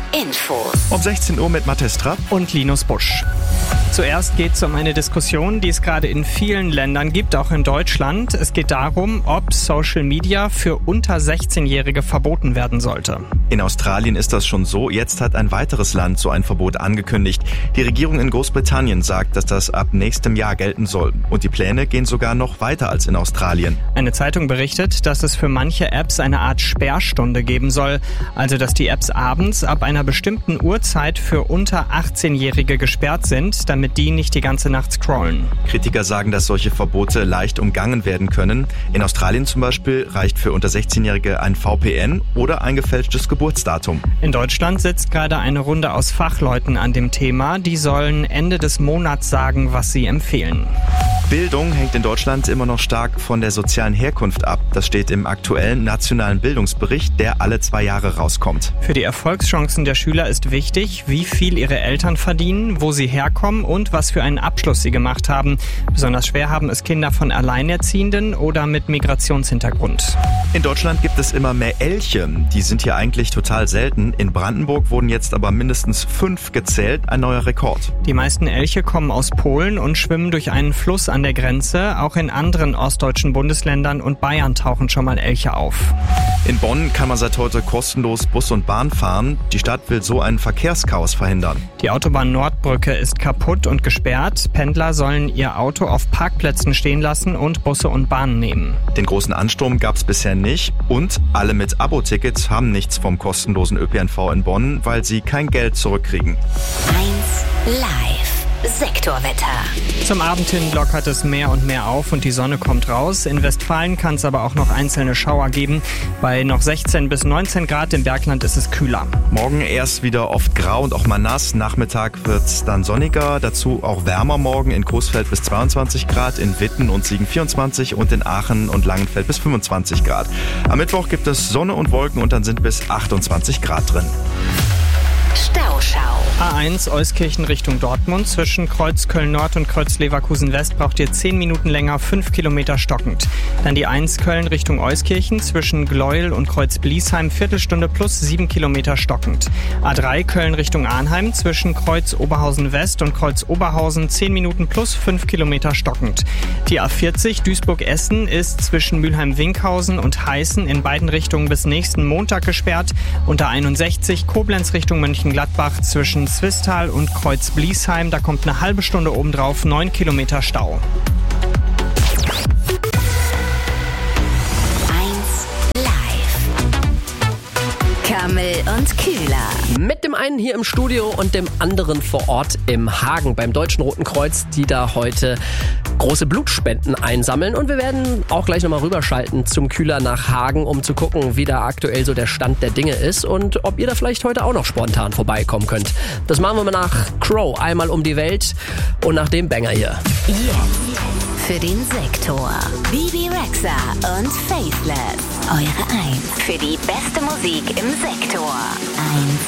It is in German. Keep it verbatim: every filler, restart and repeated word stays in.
Infos. Um sechzehn Uhr mit Mathis Trapp und Linus Busch. Zuerst geht es um eine Diskussion, die es gerade in vielen Ländern gibt, auch in Deutschland. Es geht darum, ob Social Media für unter sechzehnjährige verboten werden sollte. In Australien ist das schon so. Jetzt hat ein weiteres Land so ein Verbot angekündigt. Die Regierung in Großbritannien sagt, dass das ab nächstem Jahr gelten soll. Und die Pläne gehen sogar noch weiter als in Australien. Eine Zeitung berichtet, dass es für manche Apps eine Art Sperrstunde geben soll. Also, dass die Apps abends ab einer bestimmten Uhrzeit für unter achtzehnjährige gesperrt sind, damit die nicht die ganze Nacht scrollen. Kritiker sagen, dass solche Verbote leicht umgangen werden können. In Australien zum Beispiel reicht für unter sechzehnjährige ein V P N oder ein gefälschtes Geburtsdatum. In Deutschland sitzt gerade eine Runde aus Fachleuten an dem Thema. Die sollen Ende des Monats sagen, was sie empfehlen. Bildung hängt in Deutschland immer noch stark von der sozialen Herkunft ab. Das steht im aktuellen nationalen Bildungsbericht, der alle zwei Jahre rauskommt. Für die Erfolgschancen der Schüler ist wichtig, wie viel ihre Eltern verdienen, wo sie herkommen und was für einen Abschluss sie gemacht haben. Besonders schwer haben es Kinder von Alleinerziehenden oder mit Migrationshintergrund. In Deutschland gibt es immer mehr Elche. Die sind hier eigentlich total selten. In Brandenburg wurden jetzt aber mindestens fünf gezählt, ein neuer Rekord. Die meisten Elche kommen aus Polen und schwimmen durch einen Fluss an der Grenze. Auch in anderen ostdeutschen Bundesländern und Bayern tauchen schon mal Elche auf. In Bonn kann man seit heute kostenlos Bus und Bahn fahren. Die Stadt will so ein Verkehrschaos verhindern. Die Autobahn Nordbrücke ist kaputt und gesperrt. Pendler sollen ihr Auto auf Parkplätzen stehen lassen und Busse und Bahnen nehmen. Den großen Ansturm gab es bisher nicht. Und alle mit Abo-Tickets haben nichts vom kostenlosen Ö P N V in Bonn, weil sie kein Geld zurückkriegen. eins live. Sektorwetter. Zum Abend hin lockert es mehr und mehr auf und die Sonne kommt raus. In Westfalen kann es aber auch noch einzelne Schauer geben. Bei noch sechzehn bis neunzehn Grad im Bergland ist es kühler. Morgen erst wieder oft grau und auch mal nass. Nachmittag wird es dann sonniger. Dazu auch wärmer morgen. In Coesfeld bis zweiundzwanzig Grad, in Witten und Siegen vierundzwanzig und in Aachen und Langenfeld bis fünfundzwanzig Grad. Am Mittwoch gibt es Sonne und Wolken und dann sind bis achtundzwanzig Grad drin. Stauschau. A eins Euskirchen Richtung Dortmund. Zwischen Kreuz Köln-Nord und Kreuz Leverkusen-West braucht ihr zehn Minuten länger, fünf Kilometer stockend. Dann die eins Köln Richtung Euskirchen. Zwischen Gleuel und Kreuz Bliesheim Viertelstunde plus sieben Kilometer stockend. A drei Köln Richtung Arnheim. Zwischen Kreuz Oberhausen-West und Kreuz Oberhausen zehn Minuten plus fünf Kilometer stockend. Die A vierzig Duisburg-Essen ist zwischen Mülheim-Winkhausen und Heißen in beiden Richtungen bis nächsten Montag gesperrt. Und A einundsechzig Koblenz Richtung Mönchengladbach zwischen Zwistal und Kreuz Bliesheim. Da kommt eine halbe Stunde obendrauf, neun Kilometer Stau. eins live. Kammel und Kühler. Mit dem einen hier im Studio und dem anderen vor Ort im Hagen beim Deutschen Roten Kreuz, die da heute große Blutspenden einsammeln. Und wir werden auch gleich nochmal rüberschalten zum Kühler nach Hagen, um zu gucken, wie da aktuell so der Stand der Dinge ist und ob ihr da vielleicht heute auch noch spontan vorbeikommen könnt. Das machen wir mal nach Crow, einmal um die Welt und nach dem Banger hier. Jetzt für den Sektor. Bibi Rexha und Faithless. Eure eins für die beste Musik im Sektor. eins